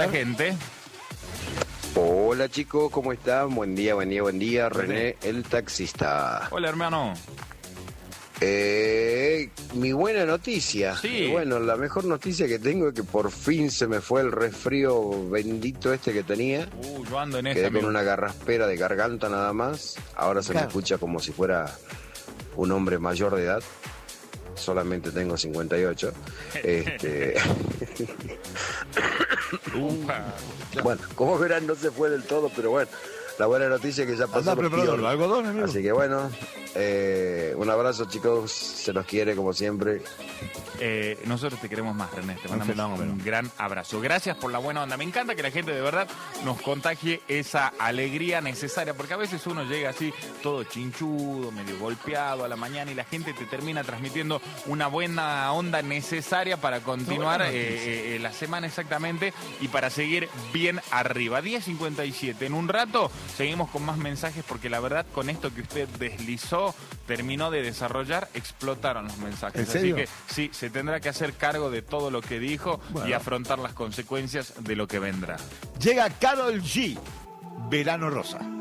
la gente. Hola chicos, ¿cómo están? Buen día, buen día, buen día. René, el taxista. Hola, hermano. Mi buena noticia. Sí. Bueno, la mejor noticia que tengo es que por fin se me fue el resfrío bendito este que tenía. Yo ando en Quedé esa. con una garraspera de garganta nada más. Ahora se me escucha como si fuera un hombre mayor de edad. Solamente tengo 58. Bueno, como verán no se fue del todo, pero bueno, la buena noticia es que ya pasó los preparando algodón, amigo. Así que bueno, un abrazo chicos, se los quiere como siempre. Nosotros te queremos más, René. Te mandamos un gran abrazo. Gracias por la buena onda. Me encanta que la gente de verdad nos contagie esa alegría necesaria, porque a veces uno llega así todo chinchudo, medio golpeado a la mañana y la gente te termina transmitiendo una buena onda necesaria para continuar la semana exactamente y para seguir bien arriba. 10:57. En un rato seguimos con más mensajes porque la verdad con esto que usted deslizó, terminó de desarrollar, explotaron los mensajes. ¿En serio? Así que sí, se tendrá que hacer cargo de todo lo que dijo y afrontar las consecuencias de lo que vendrá. Llega Karol G, Verano Rosa.